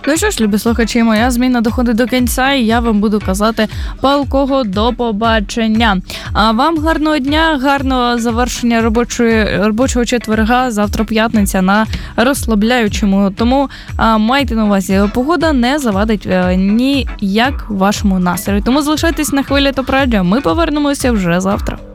Ну що ж, любі слухачі, моя зміна доходить до кінця, і я вам буду казати палкого до побачення. А вам гарного дня, гарного завершення робочого четверга, завтра п'ятниця на розслабляючому. Тому майте на увазі, погода не завадить ніяк вашому настрою. Тому залишайтесь на хвилі ТОП Радіо, ми повернемося вже завтра.